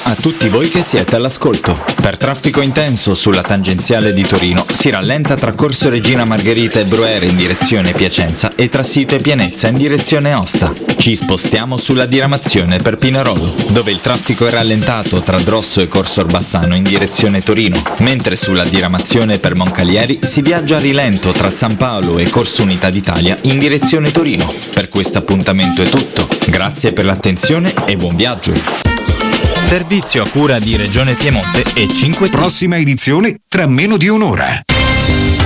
a tutti voi che siete all'ascolto. Per traffico intenso sulla tangenziale di Torino si rallenta tra Corso Regina Margherita e Broere in direzione Piacenza e tra Sito e Pienezza in direzione Aosta. Ci spostiamo sulla diramazione per Pinerolo, dove il traffico è rallentato tra Drosso e Corso Orbassano in direzione Torino, mentre sulla diramazione per Moncalieri si viaggia a rilento tra San Paolo e Corso Unità d'Italia in direzione Torino. Per questo appuntamento è tutto. Grazie per l'attenzione e buon viaggio. Servizio a cura di Regione Piemonte e 5. Prossima edizione tra meno di un'ora.